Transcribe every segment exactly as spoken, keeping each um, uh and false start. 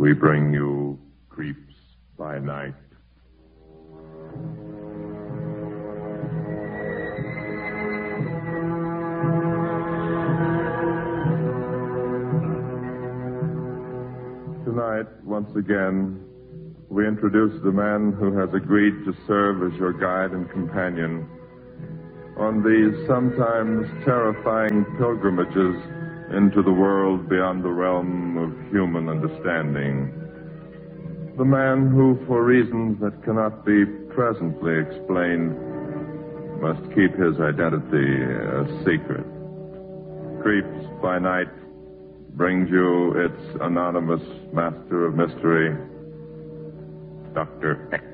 we bring you Creeps by Night. Tonight, once again, we introduce the man who has agreed to serve as your guide and companion on these sometimes terrifying pilgrimages into the world beyond the realm of human understanding. The man who, for reasons that cannot be presently explained, must keep his identity a secret. Creeps by Night brings you its anonymous master of mystery, Doctor X.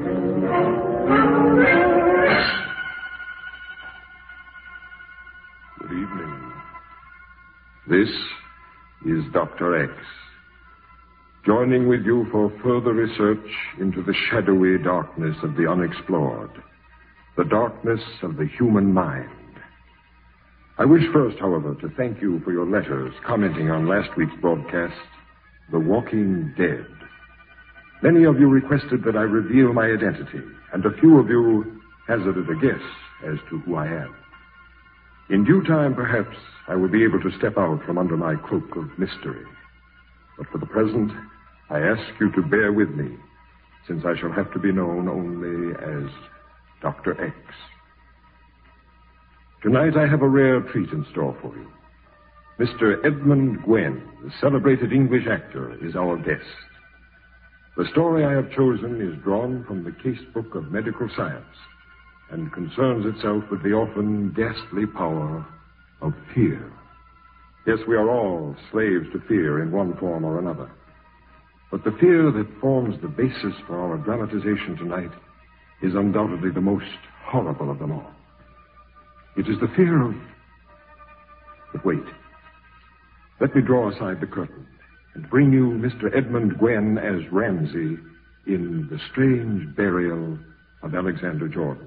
Good evening. This is Doctor X, joining with you for further research into the shadowy darkness of the unexplored, the darkness of the human mind. I wish first, however, to thank you for your letters commenting on last week's broadcast, The Walking Dead. Many of you requested that I reveal my identity, and a few of you hazarded a guess as to who I am. In due time, perhaps, I will be able to step out from under my cloak of mystery. But for the present, I ask you to bear with me, since I shall have to be known only as Doctor X. Tonight I have a rare treat in store for you. Mister Edmund Gwenn, the celebrated English actor, is our guest. The story I have chosen is drawn from the casebook of medical science and concerns itself with the often ghastly power of fear. Yes, we are all slaves to fear in one form or another. But the fear that forms the basis for our dramatization tonight is undoubtedly the most horrible of them all. It is the fear of... But wait. Let me draw aside the curtain and bring you Mister Edmund Gwenn as Ramsey in The Strange Burial of Alexander Jordan.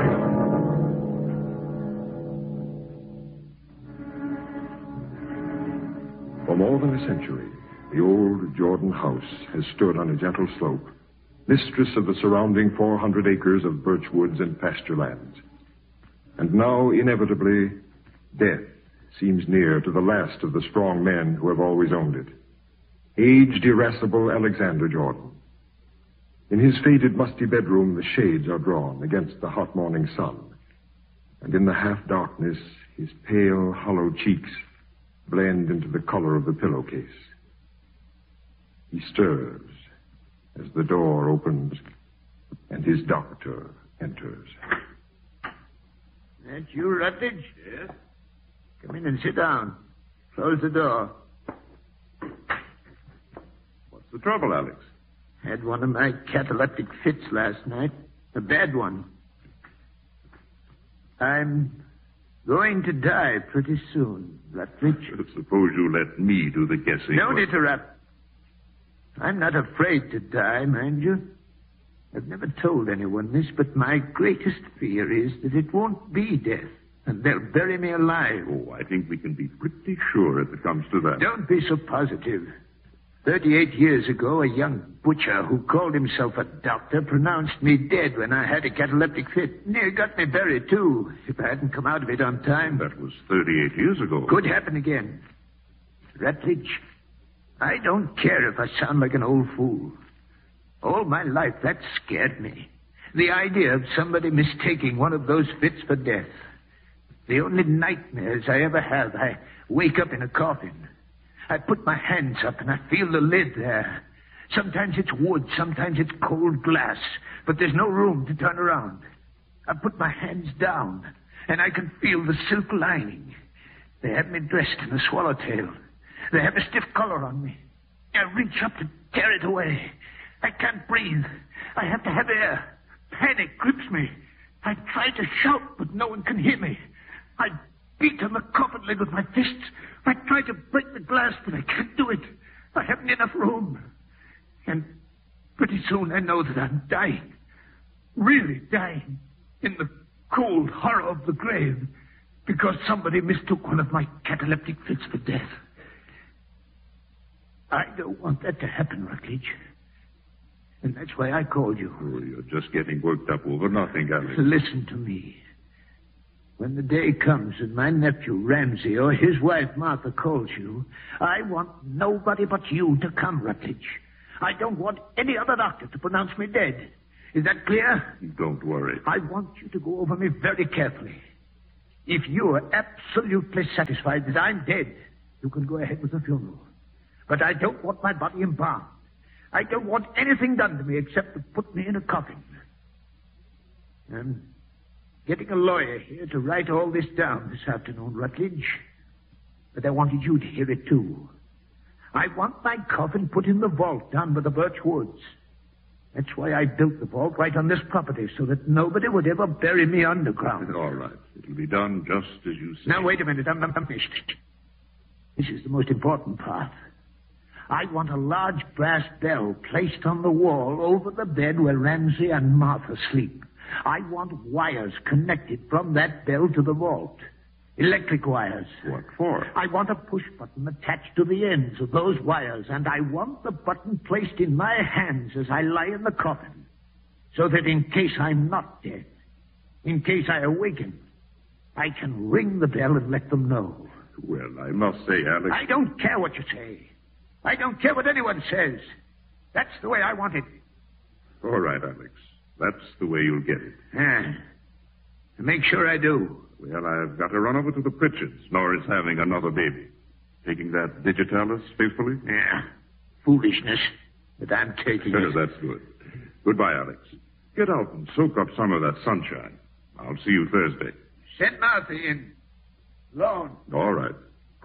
For more than a century, the old Jordan house has stood on a gentle slope, mistress of the surrounding four hundred acres of birch woods and pasture lands. And now, inevitably, death seems near to the last of the strong men who have always owned it. Aged, irascible Alexander Jordan. In his faded, musty bedroom, the shades are drawn against the hot morning sun. And in the half-darkness, his pale, hollow cheeks blend into the color of the pillowcase. He stirs as the door opens and his doctor enters. That you, Rutledge? Yes? Come in and sit down. Close the door. What's the trouble, Alex? Had one of my cataleptic fits last night. A bad one. I'm going to die pretty soon, Rutledge. Suppose you let me do the guessing. Don't interrupt. I'm not afraid to die, mind you. I've never told anyone this, but my greatest fear is that it won't be death, and they'll bury me alive. Oh, I think we can be pretty sure if it comes to that. Don't be so positive. Thirty-eight years ago, a young butcher who called himself a doctor pronounced me dead when I had a cataleptic fit. Near got me buried, too, if I hadn't come out of it on time. That was thirty-eight years ago. Could happen again. Rutledge, I don't care if I sound like an old fool. All my life, that scared me. The idea of somebody mistaking one of those fits for death. The only nightmares I ever have, I wake up in a coffin. I put my hands up and I feel the lid there. Sometimes it's wood, sometimes it's cold glass, but there's no room to turn around. I put my hands down and I can feel the silk lining. They have me dressed in a swallowtail. They have a stiff collar on me. I reach up to tear it away. I can't breathe. I have to have air. Panic grips me. I try to shout, but no one can hear me. I beat on the coffin lid with my fists. I try to break the glass, but I can't do it. I haven't enough room. And pretty soon I know that I'm dying. Really dying. In the cold horror of the grave. Because somebody mistook one of my cataleptic fits for death. I don't want that to happen, Rutledge. And that's why I called you. Oh, you're just getting worked up over nothing, Alex. Listen to me. When the day comes and my nephew Ramsey or his wife Martha calls you, I want nobody but you to come, Rutledge. I don't want any other doctor to pronounce me dead. Is that clear? Don't worry. I want you to go over me very carefully. If you are absolutely satisfied that I'm dead, you can go ahead with the funeral. But I don't want my body embalmed. I don't want anything done to me except to put me in a coffin. I'm getting a lawyer here to write all this down this afternoon, Rutledge. But I wanted you to hear it, too. I want my coffin put in the vault down by the birch woods. That's why I built the vault right on this property, so that nobody would ever bury me underground. All right. It'll be done just as you say. Now, wait a minute. I'm, I'm finished. This is the most important part. I want a large brass bell placed on the wall over the bed where Ramsey and Martha sleep. I want wires connected from that bell to the vault. Electric wires. What for? I want a push button attached to the ends of those wires, and I want the button placed in my hands as I lie in the coffin, so that in case I'm not dead, in case I awaken, I can ring the bell and let them know. Well, I must say, Alex... I don't care what you say. I don't care what anyone says. That's the way I want it. All right, Alex. That's the way you'll get it. Yeah. Make sure I do. Well, I've got to run over to the Pritchards. Nora's having another baby. Taking that digitalis faithfully? Yeah. Foolishness. But I'm taking it. That's good. Goodbye, Alex. Get out and soak up some of that sunshine. I'll see you Thursday. Send Martha in. Alone. All right.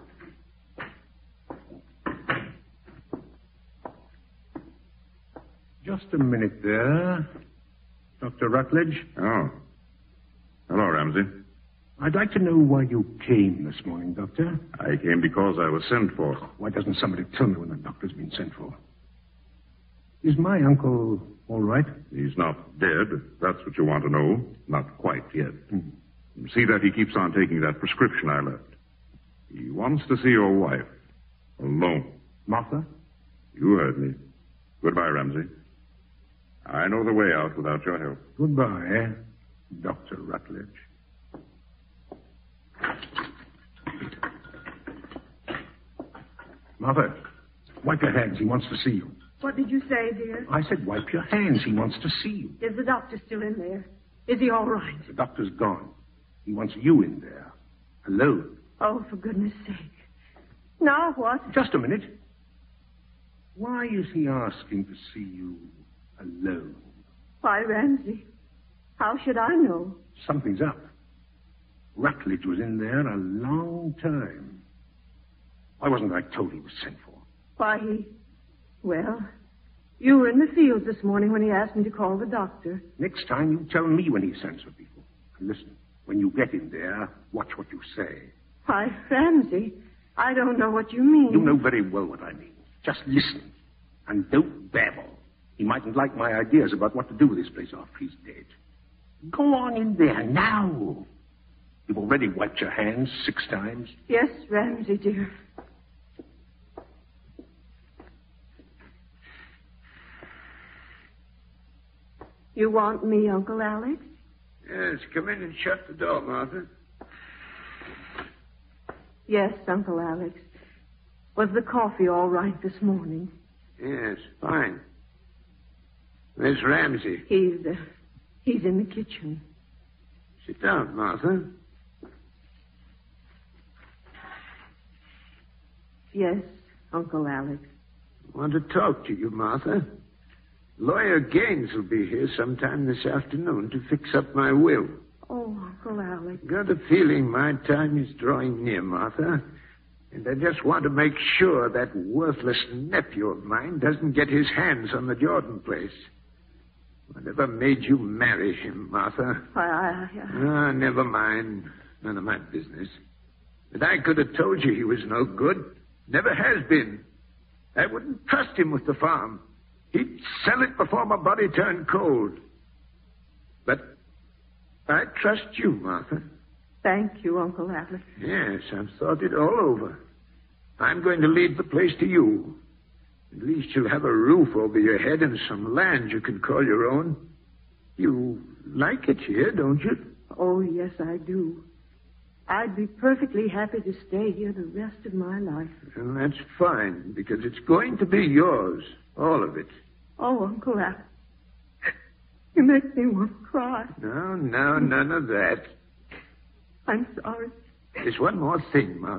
Just a minute there. Doctor Rutledge? Oh. Hello, Ramsey. I'd like to know why you came this morning, Doctor. I came because I was sent for. Why doesn't somebody tell me when the doctor's been sent for? Is my uncle all right? He's not dead. That's what you want to know. Not quite yet. Hmm. See that he keeps on taking that prescription I left. He wants to see your wife. Alone. Martha? You heard me. Goodbye, Ramsey. I know the way out without your help. Goodbye, Doctor Rutledge. Martha, wipe your hands. He wants to see you. What did you say, dear? I said wipe your hands. He wants to see you. Is the doctor still in there? Is he all right? The doctor's gone. He wants you in there. Alone. Oh, for goodness sake. Now what? Just a minute. Why is he asking to see you alone? Why, Ramsey, how should I know? Something's up. Rutledge was in there a long time. Why wasn't I told he was sent for? Why, he... Well, you were in the fields this morning when he asked me to call the doctor. Next time, you tell me when he sends for people. And listen, when you get in there, watch what you say. Why, Ramsey, I don't know what you mean. You know very well what I mean. Just listen. And don't babble. He mightn't like my ideas about what to do with this place after he's dead. Go on in there now. You've already wiped your hands six times. Yes, Ramsey, dear. You want me, Uncle Alex? Yes, come in and shut the door, Martha. Yes, Uncle Alex. Was the coffee all right this morning? Yes, fine. Where's Ramsey? He's, uh, he's in the kitchen. Sit down, Martha. Yes, Uncle Alex. I want to talk to you, Martha. Lawyer Gaines will be here sometime this afternoon to fix up my will. Oh, Uncle Alex. Got a feeling my time is drawing near, Martha. And I just want to make sure that worthless nephew of mine doesn't get his hands on the Jordan place. Whatever made you marry him, Martha? I, I, I... Ah, never mind. None of my business. But I could have told you he was no good. Never has been. I wouldn't trust him with the farm. He'd sell it before my body turned cold. But I trust you, Martha. Thank you, Uncle Alex. Yes, I've thought it all over. I'm going to leave the place to you. At least you'll have a roof over your head and some land you can call your own. You like it here, don't you? Oh, yes, I do. I'd be perfectly happy to stay here the rest of my life. And that's fine, because it's going to be yours, all of it. Oh, Uncle Al, you make me want to cry. No, no, none of that. I'm sorry. There's one more thing, Margaret.